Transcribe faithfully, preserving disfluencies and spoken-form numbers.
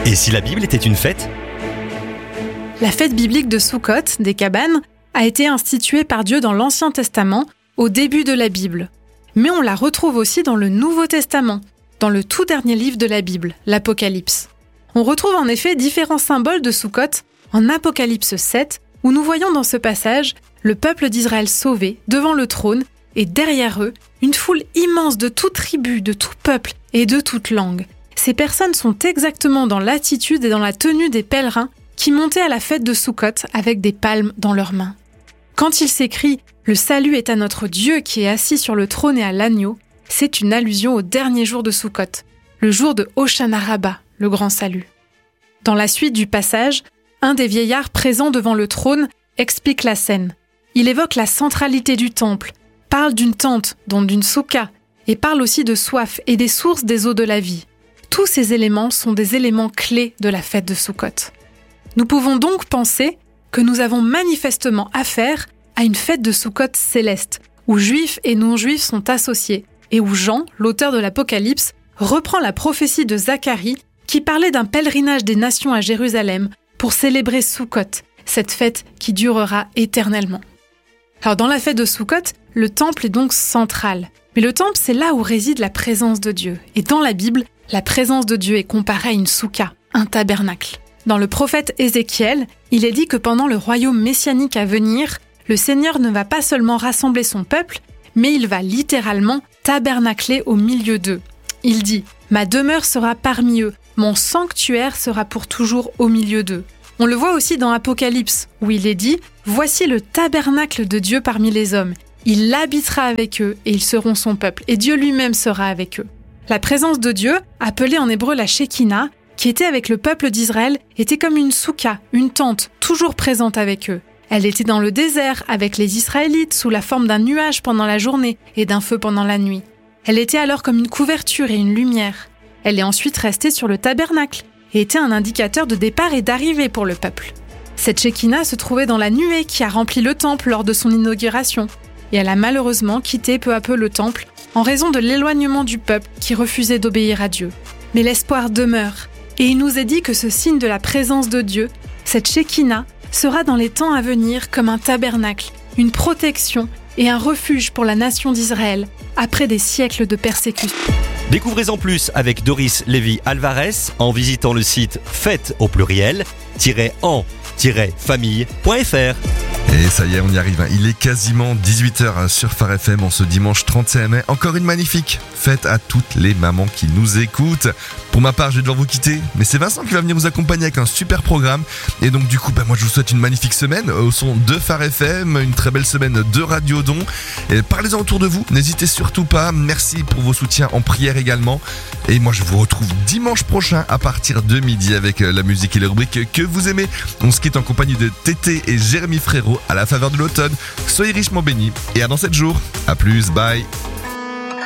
Et si la Bible était une fête ? La fête biblique de Soukhot, des cabanes, a été instituée par Dieu dans l'Ancien Testament, au début de la Bible. Mais on la retrouve aussi dans le Nouveau Testament, dans le tout dernier livre de la Bible, l'Apocalypse. On retrouve en effet différents symboles de Soukhot en Apocalypse sept, où nous voyons dans ce passage le peuple d'Israël sauvé devant le trône et derrière eux, une foule immense de toute tribu, de tout peuple et de toute langue. Ces personnes sont exactement dans l'attitude et dans la tenue des pèlerins qui montaient à la fête de Soukhot avec des palmes dans leurs mains. Quand il s'écrit « Le salut est à notre Dieu qui est assis sur le trône et à l'agneau », c'est une allusion au dernier jour de Soukhot, le jour de Hoshana Rabbah, le grand salut. Dans la suite du passage, un des vieillards présents devant le trône explique la scène. Il évoque la centralité du temple, parle d'une tente, donc d'une soukha, et parle aussi de soif et des sources des eaux de la vie. Tous ces éléments sont des éléments clés de la fête de Soukhot. Nous pouvons donc penser que nous avons manifestement affaire à une fête de Soukhot céleste, où juifs et non-juifs sont associés, et où Jean, l'auteur de l'Apocalypse, reprend la prophétie de Zacharie qui parlait d'un pèlerinage des nations à Jérusalem pour célébrer Soukhot, cette fête qui durera éternellement. Alors dans la fête de Soukhot, le temple est donc central. Mais le temple, c'est là où réside la présence de Dieu. Et dans la Bible, la présence de Dieu est comparée à une soukha, un tabernacle. Dans le prophète Ézéchiel, il est dit que pendant le royaume messianique à venir, le Seigneur ne va pas seulement rassembler son peuple, mais il va littéralement tabernacler au milieu d'eux. Il dit « Ma demeure sera parmi eux, mon sanctuaire sera pour toujours au milieu d'eux ». On le voit aussi dans Apocalypse, où il est dit « Voici le tabernacle de Dieu parmi les hommes. Il habitera avec eux et ils seront son peuple, et Dieu lui-même sera avec eux. » La présence de Dieu, appelée en hébreu la Shekinah, qui était avec le peuple d'Israël, était comme une soukha, une tente, toujours présente avec eux. Elle était dans le désert avec les Israélites sous la forme d'un nuage pendant la journée et d'un feu pendant la nuit. Elle était alors comme une couverture et une lumière. Elle est ensuite restée sur le tabernacle et était un indicateur de départ et d'arrivée pour le peuple. Cette Shekinah se trouvait dans la nuée qui a rempli le temple lors de son inauguration. Et elle a malheureusement quitté peu à peu le temple en raison de l'éloignement du peuple qui refusait d'obéir à Dieu. Mais l'espoir demeure. Et il nous est dit que ce signe de la présence de Dieu, cette Shekinah, sera dans les temps à venir comme un tabernacle, une protection et un refuge pour la nation d'Israël après des siècles de persécution. Découvrez-en plus avec Doris Lévy Alvarez en visitant le site fête au pluriel en famille point f r. Et ça y est, on y arrive. Il est quasiment dix-huit heures sur Phare F M en ce dimanche trente-et un mai. Encore une magnifique fête à toutes les mamans qui nous écoutent. Pour ma part, je vais devoir vous quitter, mais c'est Vincent qui va venir vous accompagner avec un super programme. Et donc du coup, bah, moi je vous souhaite une magnifique semaine au son de Phare F M, une très belle semaine de Radio Don. Et parlez-en autour de vous, n'hésitez surtout pas. Merci pour vos soutiens en prière également. Et moi je vous retrouve dimanche prochain à partir de midi avec la musique et les rubriques que vous aimez. On se quitte en compagnie de Tété et Jérémy Frérot à la faveur de l'automne. Soyez richement bénis et à dans sept jours. À plus, bye.